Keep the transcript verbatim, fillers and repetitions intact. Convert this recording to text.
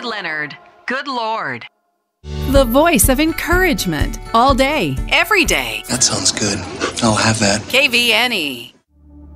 Lloyd Leonard. Good Lord. The voice of encouragement all day, every day. That sounds good. I'll have that. K V N E.